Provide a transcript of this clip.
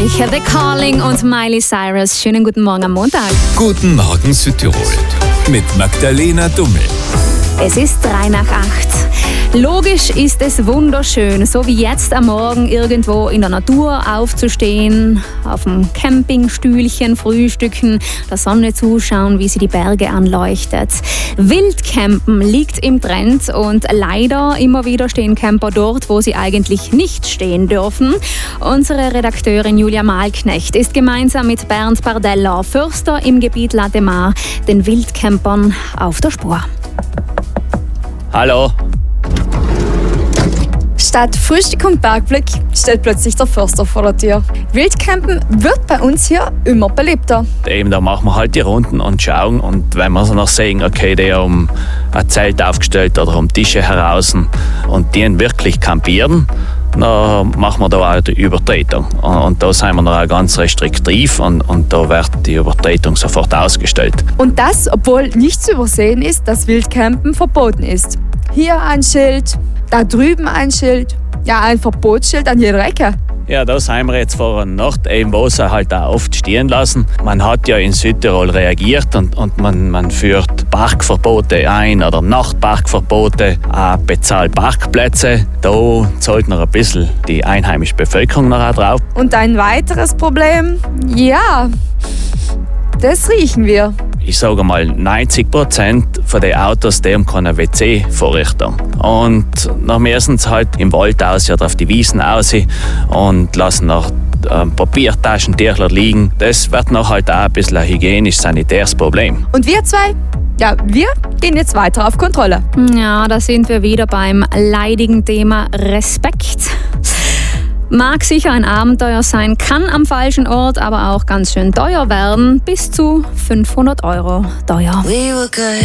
natürlich. The Calling und Miley Cyrus. Schönen guten Morgen am Montag. Guten Morgen Südtirol mit Magdalena Dummel. Es ist 7:03. Logisch ist es wunderschön, so wie jetzt am Morgen irgendwo in der Natur aufzustehen, auf dem Campingstühlchen frühstücken, der Sonne zuschauen, wie sie die Berge anleuchtet. Wildcampen liegt im Trend und leider immer wieder stehen Camper dort, wo sie eigentlich nicht stehen dürfen. Unsere Redakteurin Julia Malknecht ist gemeinsam mit Bernd Bardella, Förster im Gebiet La Demar, den Wildcampern auf der Spur. Hallo. Statt Frühstück und Bergblick steht plötzlich der Förster vor der Tür. Wildcampen wird bei uns hier immer beliebter. Eben, da machen wir halt die Runden und schauen. Und wenn wir so noch sehen, okay, die haben ein Zelt aufgestellt oder haben Tische heraus und die wirklich campieren, dann machen wir da auch die Übertretung. Und da sind wir noch auch ganz restriktiv und da wird die Übertretung sofort ausgestellt. Und das, obwohl nicht zu übersehen ist, dass Wildcampen verboten ist. Hier ein Schild, da drüben ein Schild, ja, ein Verbotsschild an jeder Ecke. Ja, da sind wir jetzt vor einer Nacht, eben wo sie halt auch oft stehen lassen. Man hat ja in Südtirol reagiert und man führt Parkverbote ein oder Nachtparkverbote, auch bezahlt Parkplätze. Da zahlt noch ein bisschen die einheimische Bevölkerung noch auch drauf. Und ein weiteres Problem, ja, das riechen wir. Ich sage mal, 90% von den Autos, die haben keine WC-Vorrichtung. Und dann müssen sie halt im Wald aus oder auf die Wiesen aus und lassen noch Papiertaschentücher liegen. Das wird noch halt auch ein bisschen ein hygienisch-sanitäres Problem. Und wir zwei? Ja, wir gehen jetzt weiter auf Kontrolle. Ja, da sind wir wieder beim leidigen Thema Respekt. Mag sicher ein Abenteuer sein, kann am falschen Ort aber auch ganz schön teuer werden. Bis zu 500 € teuer.